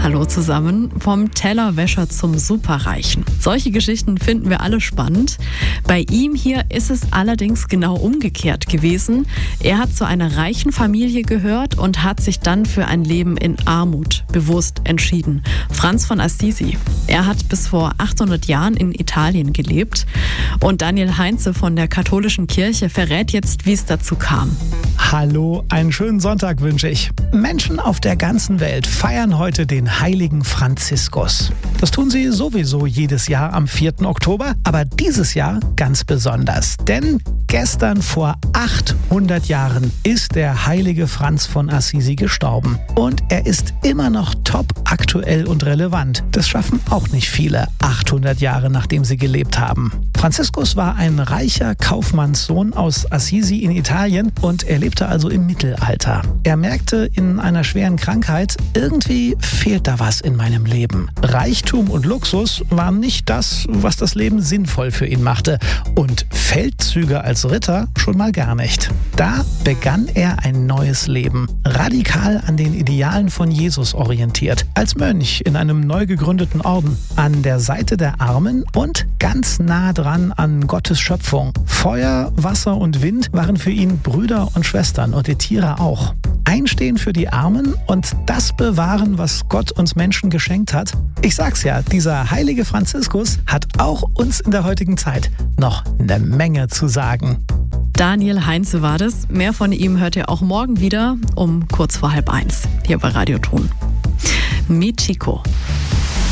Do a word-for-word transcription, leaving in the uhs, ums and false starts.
Hallo zusammen, vom Tellerwäscher zum Superreichen. Solche Geschichten finden wir alle spannend. Bei ihm hier ist es allerdings genau umgekehrt gewesen. Er hat zu einer reichen Familie gehört und hat sich dann für ein Leben in Armut bewusst entschieden. Franz von Assisi. Er hat bis vor achthundert Jahren in Italien gelebt. Und Daniel Heinze von der katholischen Kirche verrät jetzt, wie es dazu kam. Hallo, einen schönen Sonntag wünsche ich. Menschen auf der ganzen Welt feiern heute den heiligen Franziskus. Das tun sie sowieso jedes Jahr am vierten Oktober, aber dieses Jahr ganz besonders. Denn gestern vor achthundert Jahren ist der heilige Franz von Assisi gestorben. Und er ist immer noch top aktuell und relevant. Das schaffen auch nicht viele, achthundert Jahre nachdem sie gelebt haben. Franziskus war ein reicher Kaufmannssohn aus Assisi in Italien und er lebte also im Mittelalter. Er merkte in einer schweren Krankheit, irgendwie fehlt da was in meinem Leben. Reichtum und Luxus waren nicht das, was das Leben sinnvoll für ihn machte. Und Feldzüge als Ritter schon mal gar nicht. Da begann er ein neues Leben, radikal an den Idealen von Jesus orientiert, als Mönch in einem neu gegründeten Orden, an der Seite der Armen und ganz nah dran an Gottes Schöpfung. Feuer, Wasser und Wind waren für ihn Brüder und Schwestern und die Tiere auch. Einstehen für die Armen und das bewahren, was Gott uns Menschen geschenkt hat. Ich sag's ja, dieser heilige Franziskus hat auch uns in der heutigen Zeit noch eine Menge zu sagen. Daniel Heinze war das. Mehr von ihm hört ihr auch morgen wieder um kurz vor halb eins hier bei Radio Thun. Michiko.